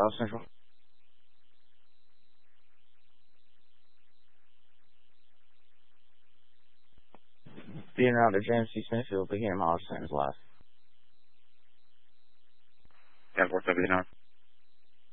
South Central. Being around to James C. Smithfield, beginning miles 10 left. 10-479.